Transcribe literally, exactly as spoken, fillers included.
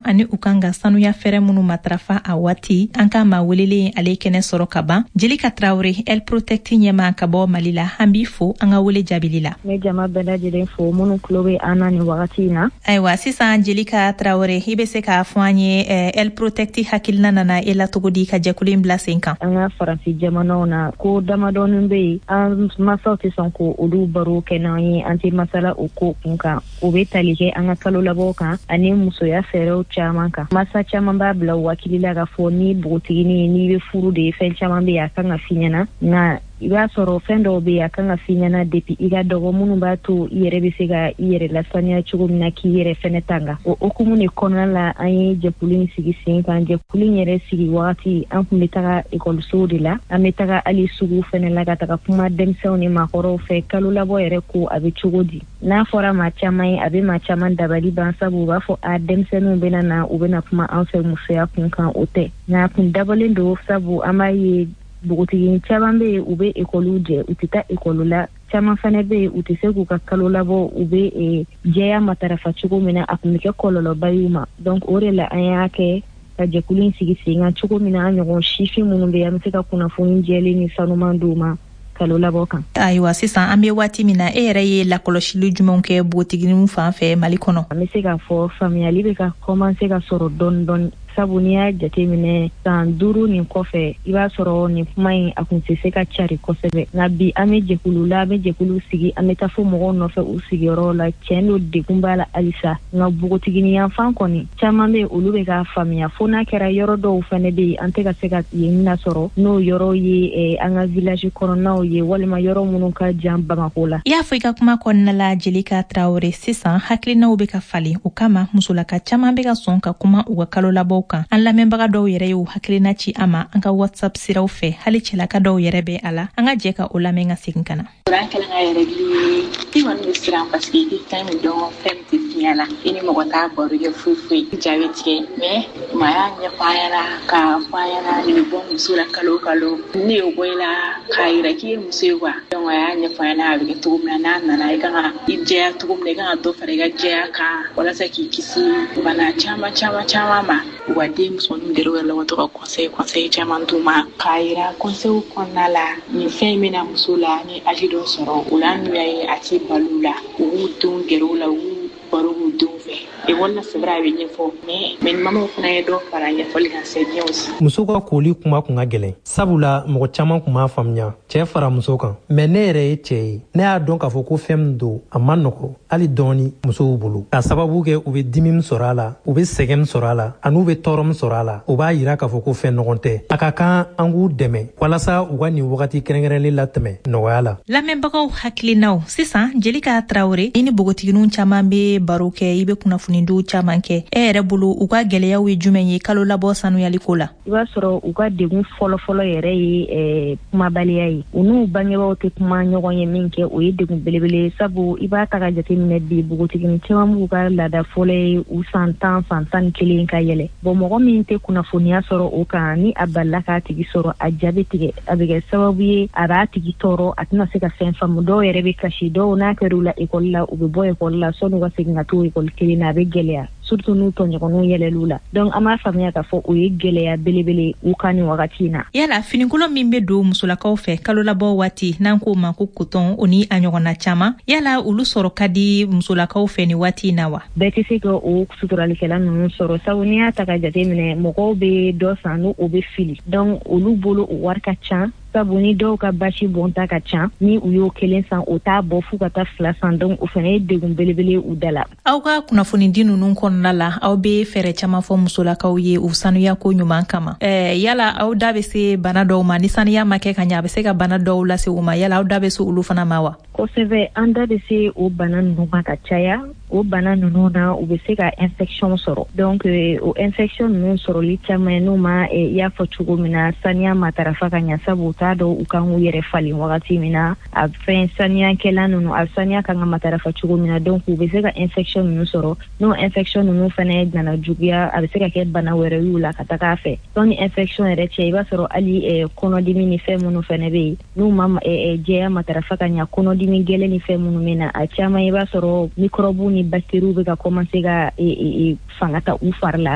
ani u kan ka sanuya fɛrɛ minnu matrafa a waati an ka ma welelen ale kɛnɛ sɔrɔ ka ban. Jelika Traoré El Protect ɲɛma ka bɔ Mali la an b'i fo an ka wele jaabili la. Ne jama bɛɛ lajɛlen fo minnu tulo bɛ an na nin wagati in na. Ayiwa sisan Jelika Traoré i bɛ se k'a fɔ an ye El Protect hakilina nana e la cogo di ka jɛkulu in bila sen kan. An ka Faransi jamanaw na ko damadɔnin bɛ yen an masaw tɛ sɔn ko olu baro kɛ n'an ye an tɛ masala o ko kun kan o bɛ tali kɛ an ka kalo labɔ kan ani musoya fɛɛrɛw caman kan. Masa caman b'a bila wakili la ka fɔ ni bogotigini n'i bɛ furu de fɛn caman bɛ yen a kan ka f'i ɲɛna nka i b'a sɔrɔ fɛn dɔw bɛ yen a kan ka f'i ɲɛna depuis i ka dɔgɔ minnu b'a to i yɛrɛ bɛ se ka i yɛrɛ lasaniya cogo min na k'i yɛrɛ fɛnɛ tanga. O hukumu de kɔnɔna la an ye jɛkulu in sigi sen kan. Jɛkulu in yɛrɛ sigi wagati an tun bɛ taga ekɔlisow de la an bɛ taga hali sugu fɛnɛ la ka taga kuma denmisɛnw ni maakɔrɔw fɛ kalo labɔ yɛrɛ ko a bɛ cogo di. N'a fɔra maa caman ye a bɛ maa caman dabali ban sabu u b'a fɔ a denmisɛnninw bɛna na u bɛna kuma an fɛ musoya kun kan o tɛ nka kun dabalen don sabu an b'a ye bogotigini caman bɛ yen u bɛ ekɔliw jɛ u tɛ taa ekɔli la caman fana bɛ yen u tɛ se k'u ka kalo labɔ u bɛ jɛya matarafa cogo min na a kun bɛ kɛ kɔlɔlɔba y'u ma donc o de la an y'a kɛ ka jɛkulu in sigi sen kan cogo min na an ɲɔgɔn sifin minnu bɛ yen an bɛ se ka kunnafoni jɛlen ni sanuman d'u ma kalo labɔ kan. Ayiwa sisan an bɛ waati min na e yɛrɛ ye lakɔlɔsili jumɛnw kɛ bogotiginiw fan fɛ Mali kɔnɔ. An bɛ se k'a fɔ faamuyali bɛ ka commencer ka sɔrɔ dɔɔni dɔɔni sabu n'i y'a jateminɛ san duuru nin kɔfɛ i b'a sɔrɔ nin kuma in a kun tɛ se ka cari kosɛbɛ nka bi an bɛ jɛkulu la an bɛ jɛkulu sigi an bɛ taa fo mɔgɔw nɔfɛ u sigiyɔrɔ la tiɲɛ don degun b'a la halisa nka bogotigini yanfan kɔni caman bɛ olu bɛ k'a faamuya fo n'a kɛra yɔrɔ dɔw fana bɛ yen an tɛ ka se ka yen nasɔrɔ n'o yɔrɔ ye an ka village kɔnɔnaw ye walima yɔrɔ minnu ka jan Bamako la. I y'a fɔ i ka kuma kɔnɔna la Jelika Traoré sisan hakilinaw bɛ ka falen o kama musolaka caman bɛ ka sɔn ka kuma u ka kalo labɔ kan. An lamɛnbaga dɔw yɛrɛ y'u hakilina ci a ma an ka WhatsApp siraw fɛ hali cɛlaka dɔw yɛrɛ bɛ a la an ka jɛ ka o lamɛn ka segin ka na. An kɛlen ka yɛrɛ gili i kɔni bɛ siran parce que i fɛn min dɔn fɛn tɛ fiɲɛ la i ni mɔgɔ t'a baro kɛ foyi foyi jaabi tigɛ mais maa y'a ɲɛfɔ an ɲɛna k'a fɔ an ɲɛna nin bɛ bɔ muso la kalo kalo ne y'o bɔ i la k'a yira k'i ye muso ye quoi donc a y'a ɲɛfɔ an ɲɛna a bɛ kɛ cogo min na n'a nana i kan ka i jɛya cogo min na i kan ka dɔ fara i ka jɛya kan walasa k'i kisi bana caman caman caman ma wa den musoninw de yɛrɛ la ka to ka conseil conseil caman d'u ma k'a yira conseil kɔnɔna la nin fɛn in bɛna muso la ni âge dɔ sɔrɔ o la n'u y'a ye a tɛ balo la u b'u denw gɛrɛ u la u b'u baro k'u denw fɛ ekɔli la c'est vrai a bɛ ɲɛfɔ mais mais mamaw fana ye dɔ fara ɲɛfɔli kan c'est bien aussi. Muso ka koli kuma kun ka gɛlɛn sabula mɔgɔ caman kun b'a faamuya cɛ fara muso kan mais ne yɛrɛ ye cɛ ye ne y'a dɔn k'a fɔ ko fɛn min don a ma nɔgɔ hali dɔɔni musow bolo ka sababu kɛ u bɛ dimi min sɔrɔ a la u bɛ sɛgɛn min sɔrɔ a la ani u bɛ tɔɔrɔ min sɔrɔ a la o b'a yira k'a fɔ ko fɛn nɔgɔn tɛ a ka kan an k'u dɛmɛ walasa u ka nin wagati kɛrɛnkɛrɛnlen la tɛmɛ nɔgɔya la. Lamɛnbagaw hakilinaw sisan Jelika Traoré i ni bogotiginiw caman bɛ baro kɛ i bɛ kunnafonidiw caman kɛ e yɛrɛ bolo u ka gɛlɛyaw ye jumɛn ye kalo labɔ sanuyali ko la. I b'a sɔrɔ u ka degun fɔlɔfɔlɔ yɛrɛ ye kumabaliya ye u n'u bangebaaw tɛ kuma ɲɔgɔn ye min kɛ o ye degun belebele sabu i b'a ta ka jateminɛ bi bogotigini caman b'u ka laada fɔlɔ ye u san tan san tan ni kelen ka yɛlɛ bon mɔgɔ min tɛ kunnafoniya sɔrɔ o kan ni a balila k'a tigi sɔrɔ a jaabi tigɛ a bɛ kɛ sababu ye a b'a tigi tɔɔrɔ a tɛna se ka fɛn faamu dɔw yɛrɛ bɛ kasi dɔw n'a kɛr'u la ekɔli la u bɛ bɔ ekɔli la sɔnni u ka segin ka to ekɔli kelen na a bɛ gɛlɛya surtout n'u tɔɲɔgɔnw yɛlɛl'u la donc an b'a faamuya k'a fɔ o ye gɛlɛya belebele u ka nin wagati in na. Yala finikolon min bɛ don musolakaw fɛ kalo labɔ waati n'an k'o ma ko coton o ni a ɲɔgɔnna caman yala olu sɔrɔ ka di musolakaw fɛ nin waati in na wa. Bɛɛ tɛ se ka o suturalikɛla ninnu sɔrɔ sabu n'i y'a ta ka jateminɛ mɔgɔw bɛ dɔ san n'o bɛ fili donc olu bolo o wari ka ca sabu ni dɔw ka basi bɔnta ka ca ni u y'o kelen san o t'a bɔ fo ka taa fila san donc o fana ye degun belebele u da la. Aw ka kunnafonidi ninnu kɔnɔna la aw bɛ fɛɛrɛ caman fɔ musolakaw ye u sanuya ko ɲuman kama ɛɛ yala aw da bɛ se bana dɔw ma ni sanuya ma kɛ ka ɲɛ a bɛ se ka bana dɔw lase u ma yala aw da bɛ se olu fana ma wa. Kosɛbɛ an da bɛ se o bana ninnu ma ka caya o bana ninnu na u bɛ se ka infection sɔrɔ donc o infection ninnu sɔrɔli caman n'u ma i y'a fɔ cogo min na sanuya matarafa ka ɲɛ sabu t'a dɔn u kan k'u yɛrɛ falen wagati min na a fɛn sanuyakɛla ninnu a sanuya kan ka matarafa cogo min na donc u bɛ se ka infection ninnu sɔrɔ n'o infection ninnu fana nana juguya a bɛ se ka kɛ bana wɛrɛ y'u la ka taga fɛ donc ni infection yɛrɛ cɛ i b'a sɔrɔ hali kɔnɔdimi ni fɛn minnu fana bɛ yen n'u ma jɛya matarafa ka ɲɛ kɔnɔdimi gɛlɛn ni fɛn minnu bɛ na a caman i b'a sɔrɔ microbe ni bactéries bɛ ka commencer ka fanga ta u fari la